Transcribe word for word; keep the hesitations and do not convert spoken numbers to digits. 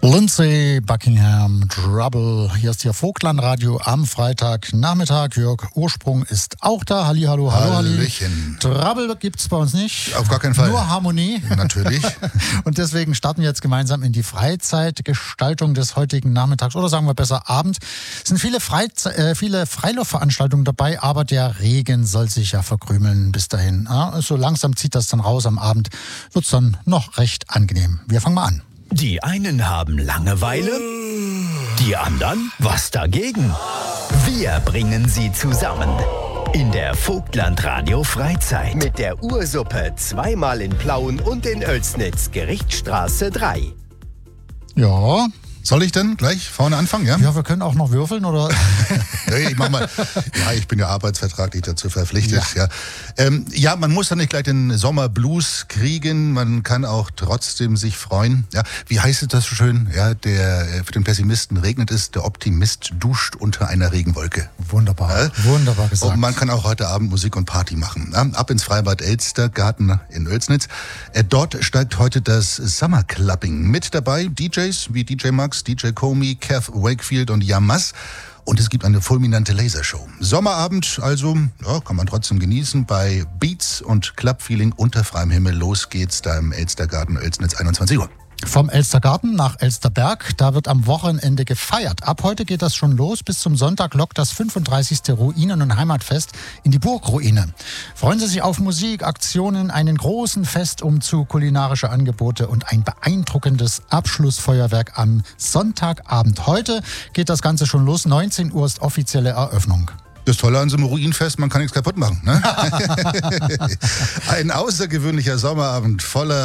Lindsey Buckingham, Trouble. Hier ist Ihr Vogtland-Radio am Freitagnachmittag. Jörg Ursprung ist auch da. Hallihallo, hallo, Hallöchen. Trouble gibt's bei uns nicht. Auf gar keinen Fall. Nur Harmonie. Natürlich. Und deswegen starten wir jetzt gemeinsam in die Freizeitgestaltung des heutigen Nachmittags. Oder sagen wir besser Abend. Es sind viele, Freize- äh, viele Freiluftveranstaltungen dabei, aber der Regen soll sich ja verkrümeln bis dahin. Ja, so langsam zieht das dann raus am Abend. Wird's dann noch recht angenehm. Wir fangen mal an. Die einen haben Langeweile, die anderen was dagegen. Wir bringen sie zusammen in der Vogtland-Radio Freizeit. Mit der Ursuppe zweimal in Plauen und in Oelsnitz, Gerichtsstraße drei. Ja. Soll ich denn gleich vorne anfangen, ja? Ja, wir können auch noch würfeln, oder? Ja, ich mach mal. Ja, ich bin ja arbeitsvertraglich dazu verpflichtet. Ja, ja. Ähm, ja, man muss ja nicht gleich den Sommerblues kriegen. Man kann auch trotzdem sich freuen. Ja, wie heißt es das so schön? Ja, der für den Pessimisten regnet es, der Optimist duscht unter einer Regenwolke. Wunderbar, ja? wunderbar gesagt. Und man kann auch heute Abend Musik und Party machen. Ja? Ab ins Freibad Elstergarten in Oelsnitz. Äh, dort steigt heute das Summer Clubbing. Mit dabei D Js wie D J Max, D J Comey, Kev Wakefield und Yamas. Und es gibt eine fulminante Lasershow. Sommerabend also, ja, kann man trotzdem genießen bei Beats und Clubfeeling unter freiem Himmel. Los geht's da im Elstergarten Oelsnitz, einundzwanzig Uhr. Vom Elstergarten nach Elsterberg, da wird am Wochenende gefeiert. Ab heute geht das schon los. Bis zum Sonntag lockt das fünfunddreißigste Ruinen- und Heimatfest in die Burgruine. Freuen Sie sich auf Musik, Aktionen, einen großen Festumzug, kulinarische Angebote und ein beeindruckendes Abschlussfeuerwerk am Sonntagabend. Heute geht das Ganze schon los. neunzehn Uhr ist offizielle Eröffnung. Das Tolle an so einem Ruinenfest, man kann nichts kaputt machen. Ne? Ein außergewöhnlicher Sommerabend voller